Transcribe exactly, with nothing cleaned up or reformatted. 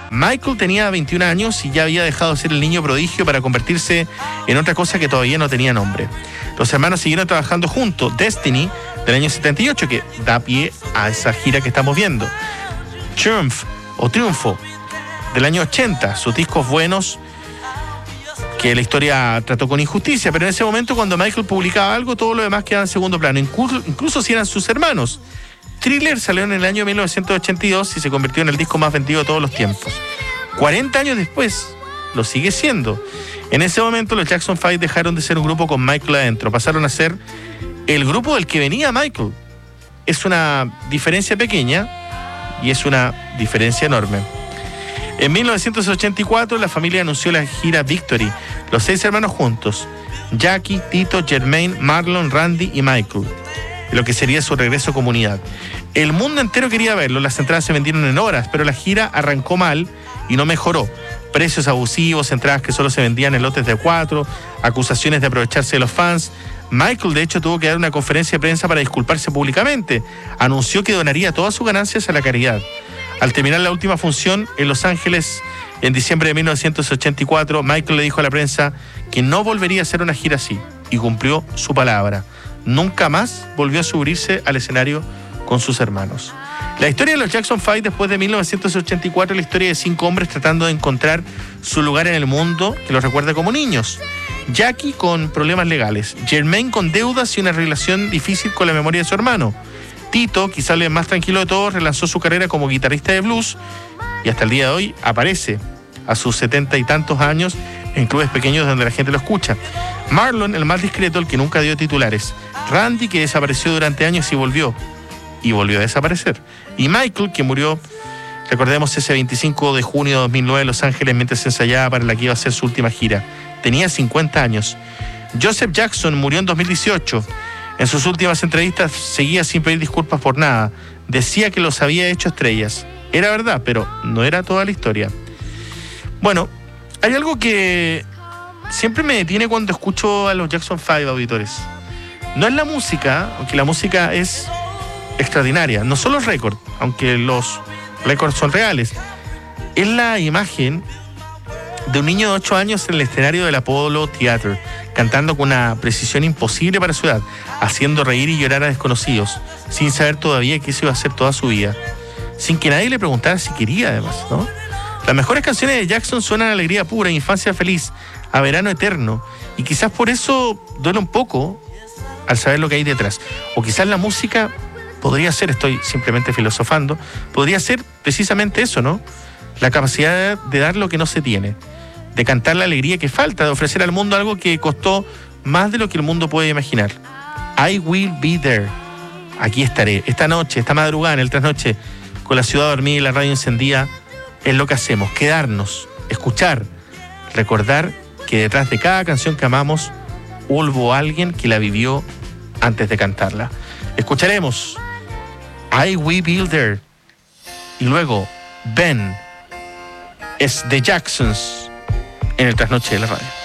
Michael tenía veintiún años y ya había dejado de ser el niño prodigio para convertirse en otra cosa que todavía no tenía nombre. Los hermanos siguieron trabajando juntos. Destiny, del año setenta y ocho, que da pie a esa gira que estamos viendo. Triumph, o Triunfo, del año ochenta, sus discos buenos que la historia trató con injusticia, pero en ese momento cuando Michael publicaba algo, todo lo demás quedaba en segundo plano, incluso, incluso si eran sus hermanos. Thriller salió en el año mil novecientos ochenta y dos y se convirtió en el disco más vendido de todos los tiempos. cuarenta años después, lo sigue siendo. En ese momento los Jackson Five dejaron de ser un grupo con Michael adentro, pasaron a ser el grupo del que venía Michael. Es una diferencia pequeña y es una diferencia enorme. En mil novecientos ochenta y cuatro la familia anunció la gira Victory, los seis hermanos juntos, Jackie, Tito, Jermaine, Marlon, Randy y Michael, lo que sería su regreso a comunidad. El mundo entero quería verlo, las entradas se vendieron en horas, pero la gira arrancó mal y no mejoró. Precios abusivos, entradas que solo se vendían en lotes de cuatro, acusaciones de aprovecharse de los fans. Michael, de hecho, tuvo que dar una conferencia de prensa para disculparse públicamente. Anunció que donaría todas sus ganancias a la caridad. Al terminar la última función en Los Ángeles, en diciembre de mil novecientos ochenta y cuatro, Michael le dijo a la prensa que no volvería a hacer una gira así, y cumplió su palabra. Nunca más volvió a subirse al escenario con sus hermanos. La historia de los Jackson Five después de mil novecientos ochenta y cuatro es la historia de cinco hombres tratando de encontrar su lugar en el mundo que los recuerda como niños. Jackie con problemas legales, Jermaine con deudas y una relación difícil con la memoria de su hermano. Tito, quizá el más tranquilo de todos, relanzó su carrera como guitarrista de blues y hasta el día de hoy aparece a sus setenta y tantos años en clubes pequeños donde la gente lo escucha. Marlon, el más discreto, el que nunca dio titulares. Randy, que desapareció durante años y volvió. Y volvió a desaparecer. Y Michael, que murió, recordemos, ese veinticinco de junio de dos mil nueve en Los Ángeles mientras se ensayaba para la que iba a ser su última gira. Tenía cincuenta años. Joseph Jackson murió en dos mil dieciocho. En sus últimas entrevistas seguía sin pedir disculpas por nada. Decía que los había hecho estrellas. Era verdad, pero no era toda la historia. Bueno, hay algo que siempre me detiene cuando escucho a los Jackson Five, auditores. No es la música, aunque la música es extraordinaria. No son los récords, aunque los récords son reales. Es la imagen de un niño de ocho años en el escenario del Apollo Theater, cantando con una precisión imposible para su edad, haciendo reír y llorar a desconocidos, sin saber todavía qué se iba a hacer toda su vida, sin que nadie le preguntara si quería, además, ¿no? Las mejores canciones de Jackson suenan a alegría pura, infancia feliz, a verano eterno, y quizás por eso duele un poco al saber lo que hay detrás. O quizás la música podría ser, estoy simplemente filosofando, podría ser precisamente eso, ¿no? La capacidad de dar lo que no se tiene, de cantar la alegría que falta, de ofrecer al mundo algo que costó más de lo que el mundo puede imaginar. I will be there. Aquí estaré. Esta noche, esta madrugada, en el trasnoche, con la ciudad dormida y la radio encendida, es lo que hacemos. Quedarnos, escuchar, recordar que detrás de cada canción que amamos hubo alguien que la vivió antes de cantarla. Escucharemos I Will Be There. Y luego Ben, es The Jacksons en el trasnoche de la radio.